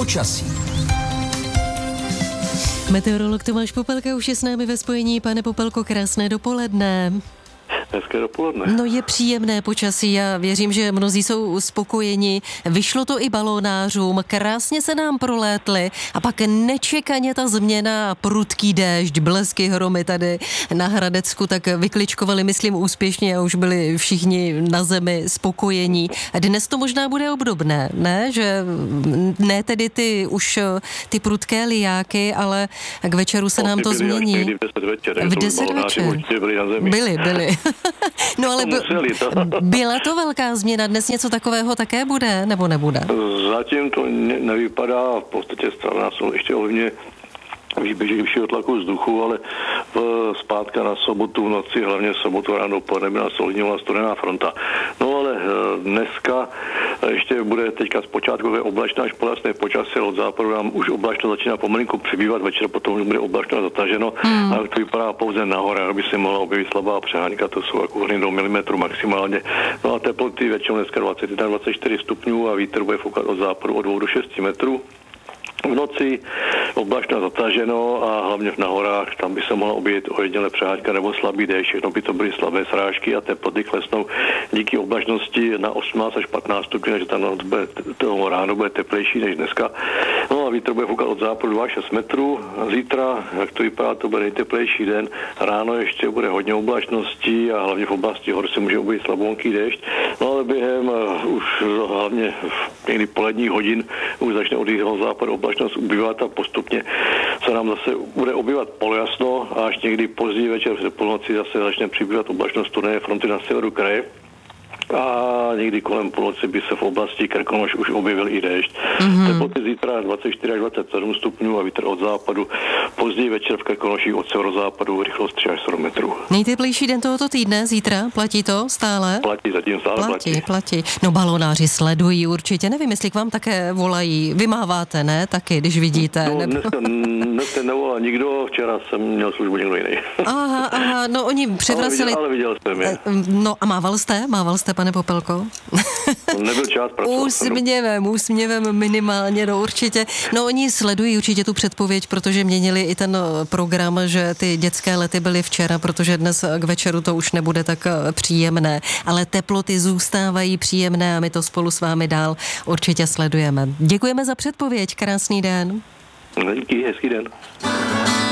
Počasí. Meteorolog Tomáš Popelka už je s námi ve spojení. Pane Popelko, krásné dopoledne. Hezké dopoledne. No, je příjemné počasí, já věřím, že mnozí jsou spokojeni. Vyšlo to i balónářům, krásně se nám prolétli a pak nečekaně ta změna, prudký déšť, blesky, hromy tady na Hradecku, tak vykličkovali, myslím, úspěšně a už byli všichni na zemi spokojení. Dnes to možná bude obdobné, ne? Že ne tedy ty prudké lijáky, ale k večeru se nám to změní. V 10 večer. Byli. No ale byla to velká změna, dnes něco takového také bude, nebo nebude? Zatím to nevypadá, v podstatě stále nás ještě hodně výběží vyššího tlaku vzduchu, ale zpátka na sobotu v noci, hlavně sobotu ráno dopoledne by nás ovlivňovala studená fronta. No ale dneska ještě bude teďka zpočátku oblačné až poljasné počasí, od západu nám už oblačno začíná pomalinku přibývat, večer potom už bude oblačno zataženo, ale to vypadá pouze na horách, aby se mohla objevit slabá přehánka, to jsou jako do milimetru maximálně. No a teploty většinou dneska 21-24 stupňů a vítr bude foukat od západu od 2 do 6 metrů. V noci oblačno zataženo a hlavně na horách, tam by se mohla objevit ojedinělé přeháňka nebo slabý déšť, všechno by to byly slabé srážky a teploty klesnou díky oblačnosti na 18 až 15 stupňů, takže tam toho ráno bude teplejší než dneska. No a vítr bude foukat od západu 2 až 6 metrů. Zítra, jak to vypadá, to bude nejteplejší den. Ráno ještě bude hodně oblačností a hlavně v oblasti hor se může objevit slabonký déšť. No ale během už hlavně někdy poledních hodin už začne od jiného západu oblačnost ubývat a postupně se nám zase bude obývat polojasno a až někdy později večer v půlnoci zase začne přibývat oblačnost studené fronty na severu kraje. A někdy kolem půlnoci by se v oblasti Krkonoš už objevil i déšť. Teploty zítra 24 až 27 stupňů a vítr od západu. Později večer v Krkonoších od severozápadu rychlost 3 až 7 metrů. Nejteplejší den tohoto týdne, zítra, platí to stále? Platí, zatím stále platí. No balónáři sledují určitě, nevím, jestli k vám také volají, vymáváte, ne, taky, když vidíte? No, dneska nevolá nikdo, včera jsem měl službu někdo jiný. Aha, no oni převraceli. Ale viděl jsem je. No a mával jste, pane Popelko? Nebyl čas pracovat. Úsměvem minimálně, no určitě. No oni sledují určitě tu předpověď, protože měnili i ten program, že ty dětské lety byly včera, protože dnes k večeru to už nebude tak příjemné. Ale teploty zůstávají příjemné a my to spolu s vámi dál určitě sledujeme. Děkujeme za předpověď, krásný den. Díky, hezký den.